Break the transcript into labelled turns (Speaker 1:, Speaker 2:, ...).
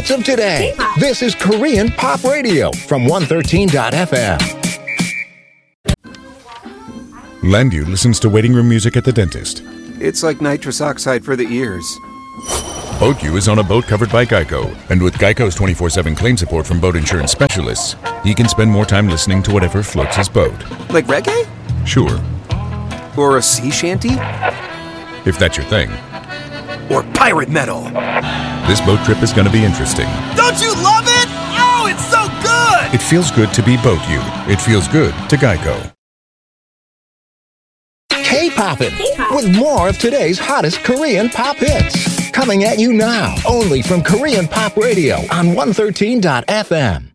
Speaker 1: hits of today.
Speaker 2: K-pop.
Speaker 1: This is Korean Pop Radio from 113.fm.
Speaker 3: Landu listens to waiting room music at the dentist.
Speaker 4: It's like nitrous oxide for the ears.
Speaker 3: BoatU is on a boat covered by Geico, and with Geico's 24/7 claim support from boat insurance specialists, he can spend more time listening to whatever floats his boat.
Speaker 4: Like reggae?
Speaker 3: Sure,
Speaker 4: Or a sea shanty?
Speaker 3: if that's your thing.
Speaker 4: Or pirate metal?
Speaker 3: This boat trip is going to be interesting.
Speaker 4: Don't you love it? Oh, it's so good!
Speaker 3: It feels good to be BoatU. It feels good to Geico.
Speaker 1: K-Poppin',
Speaker 2: K-pop.
Speaker 1: with more of today's hottest Korean pop hits. Coming at you now, only from Korean Pop Radio on 113.fm.